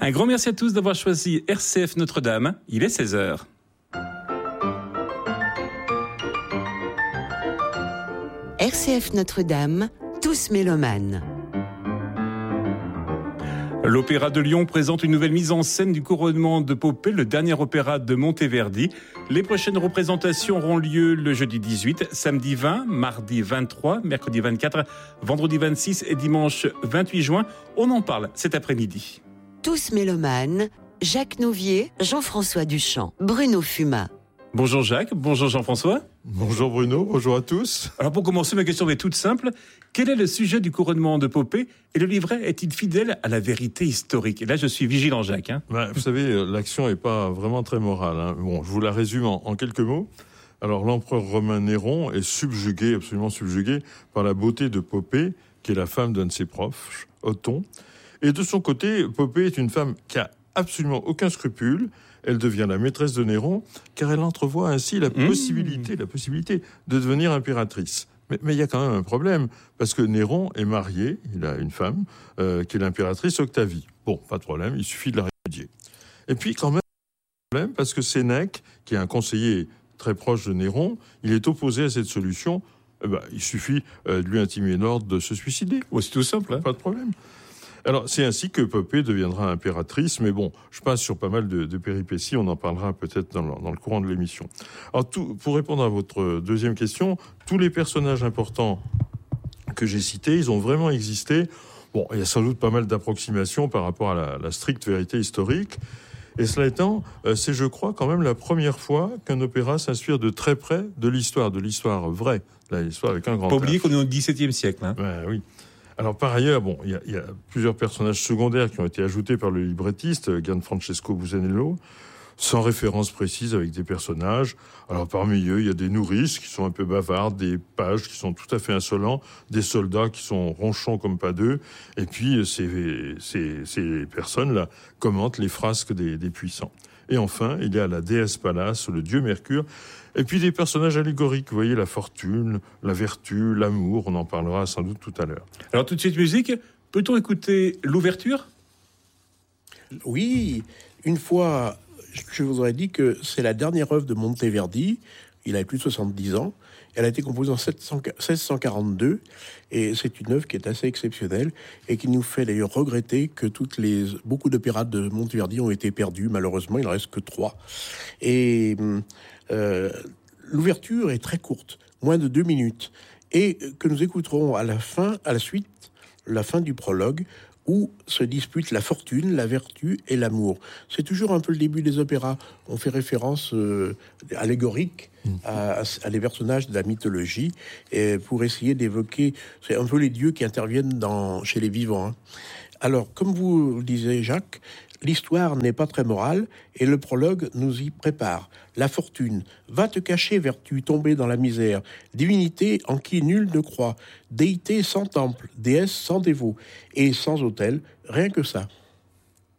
Un grand merci à tous d'avoir choisi RCF Notre-Dame. Il est 16h. RCF Notre-Dame, tous mélomanes. L'Opéra de Lyon présente une nouvelle mise en scène du couronnement de Popée, le dernier opéra de Monteverdi. Les prochaines représentations auront lieu le jeudi 18, samedi 20, mardi 23, mercredi 24, vendredi 26 et dimanche 28 juin. On en parle cet après-midi. Tous mélomanes, Jacques Nouvier, Jean-François Duchamp, Bruno Fumat. Bonjour Jacques, bonjour Jean-François. Bonjour Bruno, bonjour à tous. Alors pour commencer, ma question est toute simple. Quel est le sujet du couronnement de Popée et le livret est-il fidèle à la vérité historique? Et là, je suis vigilant, Jacques. Vous savez, l'action n'est pas vraiment très morale. Bon, je vous la résume en quelques mots. Alors l'empereur romain Néron est subjugué, absolument subjugué, par la beauté de Popée, qui est la femme d'un de ses proches, Othon. Et de son côté, Popée est une femme qui a absolument aucun scrupule. Elle devient la maîtresse de Néron, car elle entrevoit ainsi la possibilité de devenir impératrice. Mais il y a quand même un problème, parce que Néron est marié, il a une femme, qui est l'impératrice Octavie. Bon, pas de problème, il suffit de la répudier. Et puis quand même, problème, parce que Sénèque, qui est un conseiller très proche de Néron, il est opposé à cette solution. Il suffit de lui intimer l'ordre de se suicider. C'est tout simple. Pas de problème. Alors, c'est ainsi que Popée deviendra impératrice, mais bon, je passe sur pas mal de péripéties, on en parlera peut-être dans le courant de l'émission. Alors, pour répondre à votre deuxième question, tous les personnages importants que j'ai cités, ils ont vraiment existé. Bon, il y a sans doute pas mal d'approximations par rapport à la stricte vérité historique. Et cela étant, c'est, je crois, quand même la première fois qu'un opéra s'inspire de très près de l'histoire vraie, l'histoire avec un grand H. Pas oublier qu'on est au XVIIe siècle. Oui. Alors par ailleurs, il y a plusieurs personnages secondaires qui ont été ajoutés par le librettiste Gianfrancesco Busanello, sans référence précise avec des personnages. Alors parmi eux, il y a des nourrices qui sont un peu bavardes, des pages qui sont tout à fait insolents, des soldats qui sont ronchons comme pas deux, et puis ces personnes-là commentent les frasques des puissants. Et enfin, il y a la déesse Pallas, le dieu Mercure, et puis des personnages allégoriques, vous voyez, la fortune, la vertu, l'amour, on en parlera sans doute tout à l'heure. Alors tout de suite musique, peut-on écouter l'ouverture? Oui, une fois, je vous aurais dit que c'est la dernière œuvre de Monteverdi, il avait plus de 70 ans, elle a été composée en 1642, et c'est une œuvre qui est assez exceptionnelle, et qui nous fait d'ailleurs regretter que beaucoup d'opéras de Monteverdi ont été perdus, malheureusement, il n'en reste que 3. Et l'ouverture est très courte, moins de 2 minutes, et que nous écouterons à la suite, la fin du prologue, où se disputent la fortune, la vertu et l'amour. C'est toujours un peu le début des opéras. On fait référence allégorique à des personnages de la mythologie, et pour essayer d'évoquer, c'est un peu les dieux qui interviennent chez les vivants. Alors, comme vous le disiez, Jacques, l'histoire n'est pas très morale et le prologue nous y prépare. La fortune, va te cacher, vertu, tomber dans la misère. Divinité en qui nul ne croit. Déité sans temple, déesse sans dévot et sans autel, rien que ça.